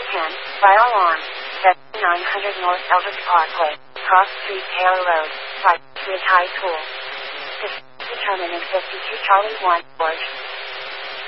10, fire alarm. 900 North Eldridge Parkway, Cross Street, Taylor Road, 5, Ridge High School. Determinant 52 Charlie 1, George.